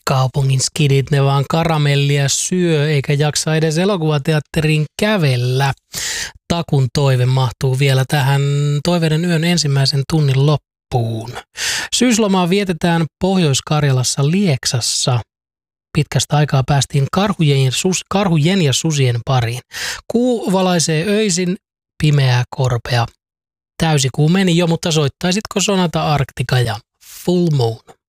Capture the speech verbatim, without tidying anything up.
Kaupungin skidit, ne vaan karamellia syö, eikä jaksa edes elokuvateatteriin kävellä. Takun toive mahtuu vielä tähän Toiveiden yön ensimmäisen tunnin loppuun. Syyslomaa vietetään Pohjois-Karjalassa Lieksassa. Pitkästä aikaa päästiin karhujen ja, sus, karhujen ja susien pariin. Kuu valaisee öisin, pimeää korpea. Täysikuu meni jo, mutta soittaisitko Sonata Arctica ja Full Moon?